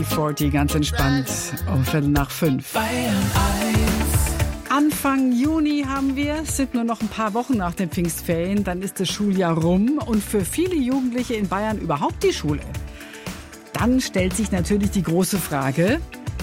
40 ganz entspannt um 4:15. Anfang Juni haben wir, es sind nur noch ein paar Wochen nach den Pfingstferien, dann ist das Schuljahr rum und für viele Jugendliche in Bayern überhaupt die Schule. Dann stellt sich natürlich die große Frage,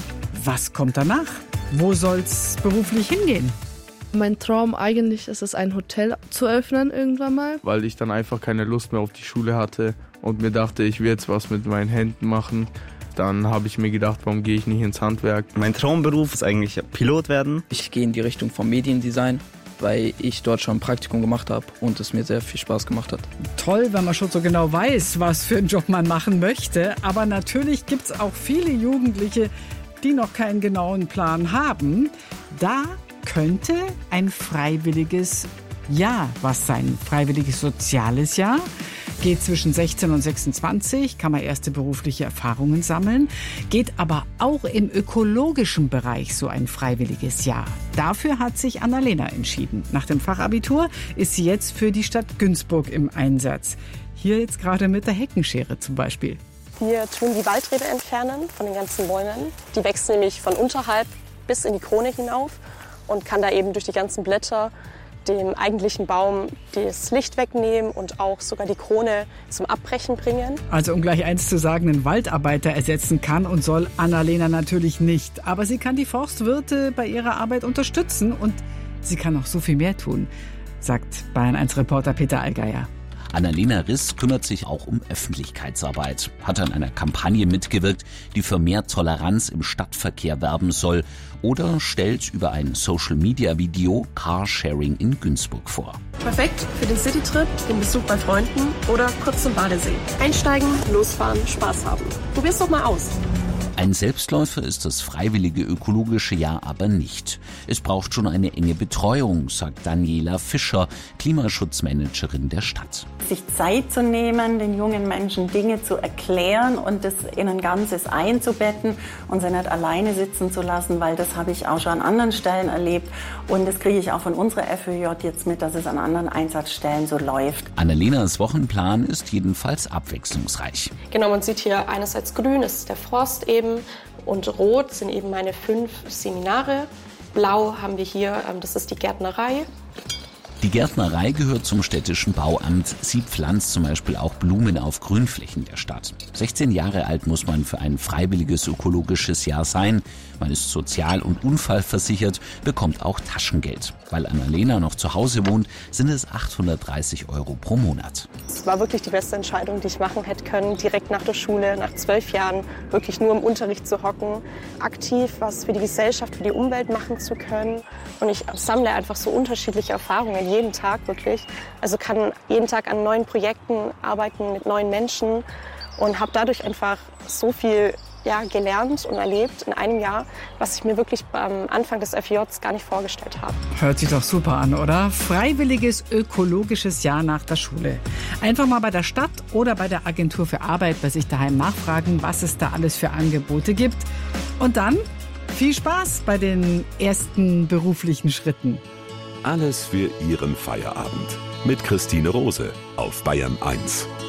was kommt danach? Wo soll's beruflich hingehen? Mein Traum eigentlich ist es, ein Hotel zu öffnen irgendwann mal. Weil ich dann einfach keine Lust mehr auf die Schule hatte und mir dachte, ich will jetzt was mit meinen Händen machen. Dann habe ich mir gedacht, warum gehe ich nicht ins Handwerk? Mein Traumberuf ist eigentlich Pilot werden. Ich gehe in die Richtung vom Mediendesign, weil ich dort schon ein Praktikum gemacht habe und es mir sehr viel Spaß gemacht hat. Toll, wenn man schon so genau weiß, was für einen Job man machen möchte. Aber natürlich gibt es auch viele Jugendliche, die noch keinen genauen Plan haben. Da könnte ein freiwilliges Jahr was sein. Freiwilliges soziales Jahr. Geht zwischen 16 und 26, kann man erste berufliche Erfahrungen sammeln. Geht aber auch im ökologischen Bereich so ein freiwilliges Jahr. Dafür hat sich Annalena entschieden. Nach dem Fachabitur ist sie jetzt für die Stadt Günzburg im Einsatz. Hier jetzt gerade mit der Heckenschere zum Beispiel. Wir tun die Waldrebe entfernen von den ganzen Bäumen. Die wächst nämlich von unterhalb bis in die Krone hinauf und kann da eben durch die ganzen Blätter dem eigentlichen Baum das Licht wegnehmen und auch sogar die Krone zum Abbrechen bringen. Also um gleich eins zu sagen, einen Waldarbeiter ersetzen kann und soll Annalena natürlich nicht. Aber sie kann die Forstwirte bei ihrer Arbeit unterstützen und sie kann noch so viel mehr tun, sagt Bayern1-Reporter Peter Allgeier. Annalena Riss kümmert sich auch um Öffentlichkeitsarbeit, hat an einer Kampagne mitgewirkt, die für mehr Toleranz im Stadtverkehr werben soll oder stellt über ein Social-Media-Video Carsharing in Günzburg vor. Perfekt für den Citytrip, den Besuch bei Freunden oder kurz zum Badesee. Einsteigen, losfahren, Spaß haben. Probier's doch mal aus. Ein Selbstläufer ist das freiwillige ökologische Jahr aber nicht. Es braucht schon eine enge Betreuung, sagt Daniela Fischer, Klimaschutzmanagerin der Stadt. Sich Zeit zu nehmen, den jungen Menschen Dinge zu erklären und das in ein Ganzes einzubetten und sie nicht alleine sitzen zu lassen, weil das habe ich auch schon an anderen Stellen erlebt und das kriege ich auch von unserer FÖJ jetzt mit, dass es an anderen Einsatzstellen so läuft. Annalenas Wochenplan ist jedenfalls abwechslungsreich. Genau, man sieht hier einerseits grün, das ist der Forst eben, und rot sind eben meine 5 Seminare. Blau haben wir hier, das ist die Gärtnerei. Die Gärtnerei gehört zum städtischen Bauamt. Sie pflanzt zum Beispiel auch Blumen auf Grünflächen der Stadt. 16 Jahre alt muss man für ein freiwilliges ökologisches Jahr sein. Man ist sozial- und unfallversichert, bekommt auch Taschengeld. Weil Annalena noch zu Hause wohnt, sind es 830 € pro Monat. Es war wirklich die beste Entscheidung, die ich machen hätte können. Direkt nach der Schule, nach 12 Jahren, wirklich nur im Unterricht zu hocken. Aktiv was für die Gesellschaft, für die Umwelt machen zu können. Und ich sammle einfach so unterschiedliche Erfahrungen, jeden Tag wirklich. Also kann jeden Tag an neuen Projekten arbeiten mit neuen Menschen und habe dadurch einfach so viel gelernt und erlebt in einem Jahr, was ich mir wirklich am Anfang des FJs gar nicht vorgestellt habe. Hört sich doch super an, oder? Freiwilliges ökologisches Jahr nach der Schule. Einfach mal bei der Stadt oder bei der Agentur für Arbeit bei sich daheim nachfragen, was es da alles für Angebote gibt. Und dann viel Spaß bei den ersten beruflichen Schritten. Alles für Ihren Feierabend. Mit Christine Rose auf Bayern 1.